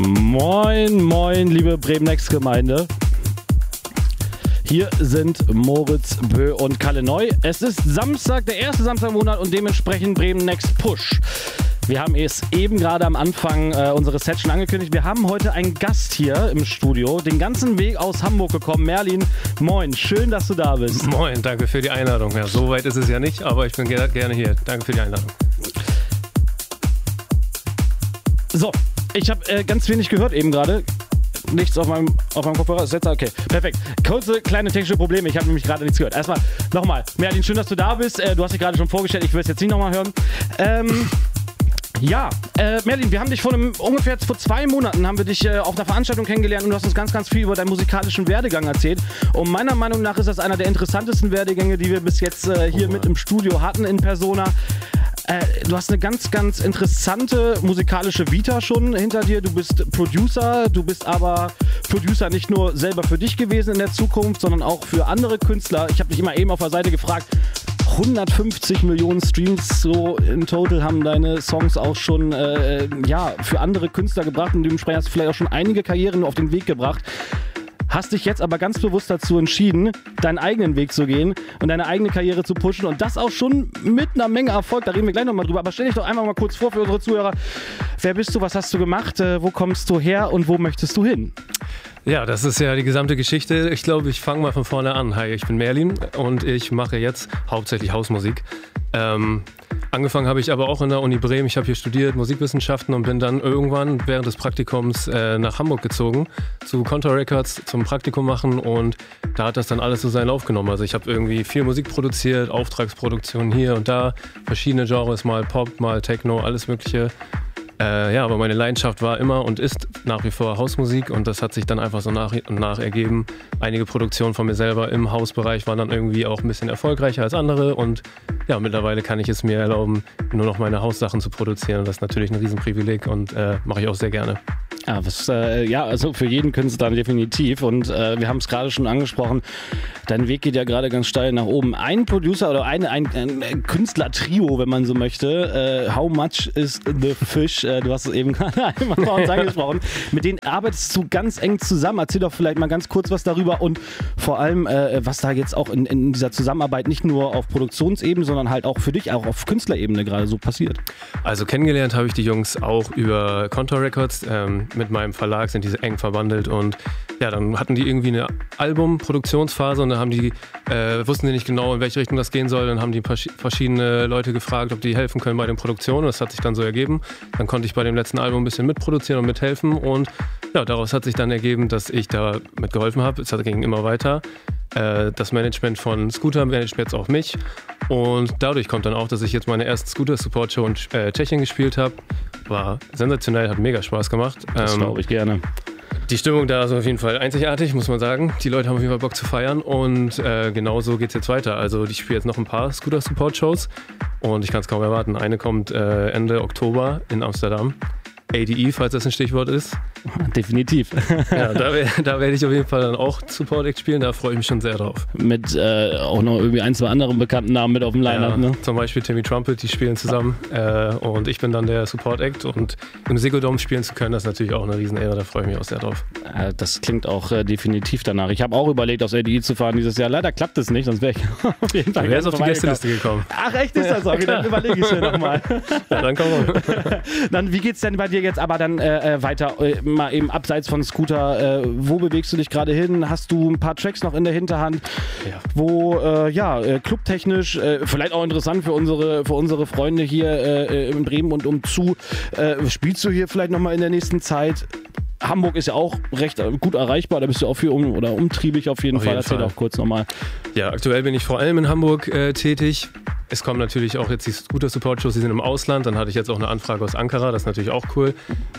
Moin, moin, liebe Bremen Next Gemeinde. Hier sind Moritz, Bö und Kalle Neu. Es ist Samstag, der erste Samstag im Monat und dementsprechend Bremen Next Push. Wir haben es eben gerade am Anfang unseres Sets schon angekündigt. Wir haben heute einen Gast hier im Studio, den ganzen Weg aus Hamburg gekommen. Merlin, moin, schön, dass du da bist. Moin, danke für die Einladung. Ja, so weit ist es ja nicht, aber ich bin gerne hier. Danke für die Einladung. So, ich habe ganz wenig gehört eben gerade. Nichts auf meinem Kopfhörer. Okay, perfekt. Kurze, kleine technische Probleme. Ich habe nämlich gerade nichts gehört. Erstmal nochmal. Merlin, schön, dass du da bist. Du hast dich gerade schon vorgestellt. Ich will es jetzt nicht nochmal hören. Merlin, wir haben dich ungefähr vor 2 Monaten haben wir dich auf einer Veranstaltung kennengelernt und du hast uns ganz, ganz viel über deinen musikalischen Werdegang erzählt. Und meiner Meinung nach ist das einer der interessantesten Werdegänge, die wir bis jetzt hier mit im Studio hatten in Persona. Du hast eine ganz, ganz interessante musikalische Vita schon hinter dir. Du bist Producer, du bist aber Producer nicht nur selber für dich gewesen in der Zukunft, sondern auch für andere Künstler. Ich habe dich immer eben auf der Seite gefragt, 150 Millionen Streams so in total haben deine Songs auch schon für andere Künstler gebracht und dementsprechend hast du vielleicht auch schon einige Karrieren auf den Weg gebracht. Hast dich jetzt aber ganz bewusst dazu entschieden, deinen eigenen Weg zu gehen und deine eigene Karriere zu pushen und das auch schon mit einer Menge Erfolg, da reden wir gleich nochmal drüber, aber stell dich doch einfach mal kurz vor für unsere Zuhörer. Wer bist du, was hast du gemacht, wo kommst du her und wo möchtest du hin? Ja, das ist ja die gesamte Geschichte. Ich glaube, ich fange mal von vorne an. Hi, ich bin Merlin und ich mache jetzt hauptsächlich Hausmusik. Angefangen habe ich aber auch in der Uni Bremen. Ich habe hier studiert Musikwissenschaften und bin dann irgendwann während des Praktikums nach Hamburg gezogen zu Contour Records zum Praktikum machen und da hat das dann alles so seinen Lauf genommen. Also ich habe irgendwie viel Musik produziert, Auftragsproduktionen hier und da, verschiedene Genres, mal Pop, mal Techno, alles mögliche. Aber meine Leidenschaft war immer und ist nach wie vor Hausmusik und das hat sich dann einfach so nach und nach ergeben. Einige Produktionen von mir selber im Hausbereich waren dann irgendwie auch ein bisschen erfolgreicher als andere und ja, mittlerweile kann ich es mir erlauben, nur noch meine Haussachen zu produzieren und das ist natürlich ein Riesenprivileg und mache ich auch sehr gerne. Ja, also für jeden Künstler definitiv und wir haben es gerade schon angesprochen, dein Weg geht ja gerade ganz steil nach oben. Ein Producer oder ein Künstlertrio, wenn man so möchte, How Much is the Fish, du hast es eben gerade einmal bei uns angesprochen, mit denen arbeitest du ganz eng zusammen. Erzähl doch vielleicht mal ganz kurz was darüber und vor allem, was da jetzt auch in dieser Zusammenarbeit nicht nur auf Produktionsebene, sondern halt auch für dich, auch auf Künstlerebene gerade so passiert. Also kennengelernt habe ich die Jungs auch über Contour Records, mit meinem Verlag sind diese eng verbandelt und ja, dann hatten die irgendwie eine Albumproduktionsphase und dann haben die, wussten die nicht genau, in welche Richtung das gehen soll. Dann haben die verschiedene Leute gefragt, ob die helfen können bei den Produktionen. Das hat sich dann so ergeben. Dann konnte ich bei dem letzten Album ein bisschen mitproduzieren und mithelfen und ja, daraus hat sich dann ergeben, dass ich da mitgeholfen habe. Es ging immer weiter. Das Management von Scooter managt jetzt auch mich und dadurch kommt dann auch, dass ich jetzt meine erste Scooter-Support-Show in Tschechien gespielt habe. War sensationell, hat mega Spaß gemacht. Das glaube ich gerne. Die Stimmung da ist auf jeden Fall einzigartig, muss man sagen. Die Leute haben auf jeden Fall Bock zu feiern und genau so geht es jetzt weiter. Also ich spiele jetzt noch ein paar Scooter-Support-Shows und ich kann es kaum erwarten. Eine kommt Ende Oktober in Amsterdam. ADE, falls das ein Stichwort ist. Definitiv. Ja, da werde ich auf jeden Fall dann auch Support Act spielen, da freue ich mich schon sehr drauf. Mit auch noch irgendwie 1, 2 anderen bekannten Namen mit auf dem Line-Up, ne? Zum Beispiel Timmy Trumpet, die spielen zusammen und ich bin dann der Support Act und im Ziggo-Dome spielen zu können, das ist natürlich auch eine Riesenehre, da freue ich mich auch sehr drauf. Das klingt auch definitiv danach. Ich habe auch überlegt, aufs ADE zu fahren dieses Jahr, leider klappt es nicht, sonst wäre ich auf jeden Fall. Du wärst auf die Gästeliste gekommen. Ach echt, ist das so? Okay, dann überlege ich es mir nochmal. Ja, dann komm mal. Dann, wie geht's denn bei dir jetzt aber dann weiter, mal eben abseits von Scooter, wo bewegst du dich gerade hin? Hast du ein paar Tracks noch in der Hinterhand, wo clubtechnisch, vielleicht auch interessant für unsere Freunde hier in Bremen und umzu, spielst du hier vielleicht nochmal in der nächsten Zeit? Hamburg ist ja auch recht gut erreichbar, da bist du auch viel umtriebig auf jeden Fall. Erzähl auch kurz nochmal. Ja, aktuell bin ich vor allem in Hamburg tätig. Es kommen natürlich auch jetzt die Scooter-Support-Shows, die sind im Ausland. Dann hatte ich jetzt auch eine Anfrage aus Ankara, das ist natürlich auch cool.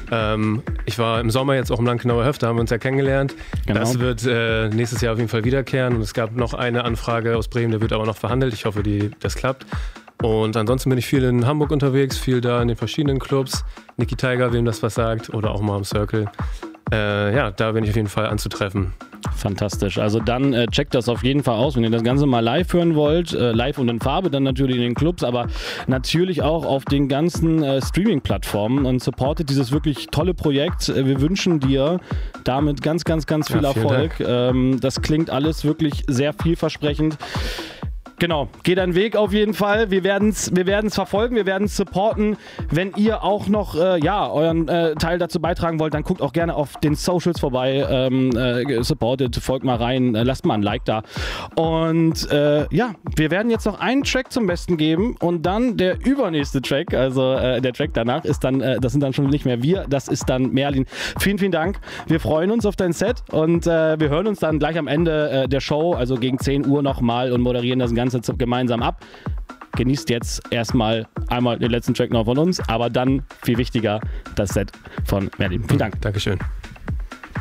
Ich war im Sommer jetzt auch im Landgenauer Höft, da haben wir uns ja kennengelernt. Genau. Das wird nächstes Jahr auf jeden Fall wiederkehren. Und es gab noch eine Anfrage aus Bremen, der wird aber noch verhandelt. Ich hoffe, das klappt. Und ansonsten bin ich viel in Hamburg unterwegs, viel da in den verschiedenen Clubs. Niki Tiger, wem das was sagt, oder auch mal im Circle. Da bin ich auf jeden Fall anzutreffen. Fantastisch. Also dann checkt das auf jeden Fall aus, wenn ihr das Ganze mal live hören wollt. Live und in Farbe, dann natürlich in den Clubs, aber natürlich auch auf den ganzen Streaming-Plattformen und supportet dieses wirklich tolle Projekt. Wir wünschen dir damit ganz, ganz, ganz viel Erfolg. Das klingt alles wirklich sehr vielversprechend. Genau, geht deinen Weg auf jeden Fall. Wir werden's verfolgen, wir werden es supporten. Wenn ihr auch noch euren Teil dazu beitragen wollt, dann guckt auch gerne auf den Socials vorbei. Supportet, folgt mal rein, lasst mal ein Like da. Und wir werden jetzt noch einen Track zum Besten geben und dann der übernächste Track, also der Track danach ist dann, das sind dann schon nicht mehr wir, das ist dann Merlin. Vielen, vielen Dank. Wir freuen uns auf dein Set und wir hören uns dann gleich am Ende der Show, also gegen 10 Uhr nochmal und moderieren das Ganze gemeinsam ab. Genießt jetzt erstmal einmal den letzten Track noch von uns, aber dann viel wichtiger das Set von Merlin. Vielen Dank. Dankeschön.